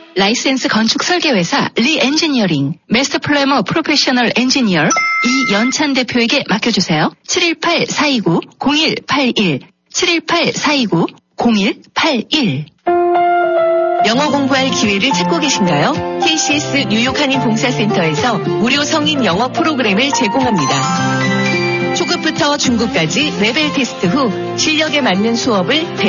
라이센스 건축 설계회사 리엔지니어링, 마스터 플래머 프로페셔널 엔지니어 이연찬 대표에게 맡겨주세요. 718-429-0181 718-429-0181. 영어 공부할 기회를 찾고 계신가요? KCS 뉴욕 한인봉사센터에서 무료 성인 영어 프로그램을 제공합니다. 초급부터 중급까지 레벨 테스트 후 실력에 맞는 수업을